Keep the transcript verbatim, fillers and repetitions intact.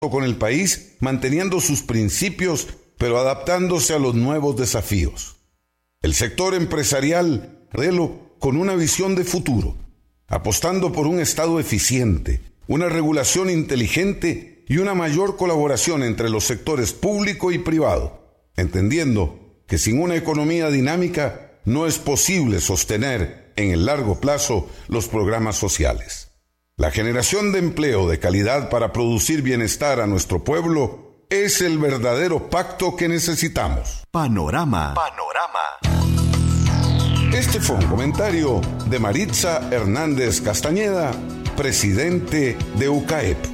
con el país, manteniendo sus principios, pero adaptándose a los nuevos desafíos. El sector empresarial, modelo con una visión de futuro, apostando por un Estado eficiente, una regulación inteligente y una mayor colaboración entre los sectores público y privado, entendiendo que sin una economía dinámica no es posible sostener en el largo plazo los programas sociales. La generación de empleo de calidad para producir bienestar a nuestro pueblo es el verdadero pacto que necesitamos. Panorama. Panorama. Este fue un comentario de Maritza Hernández Castañeda, presidente de U C A E P.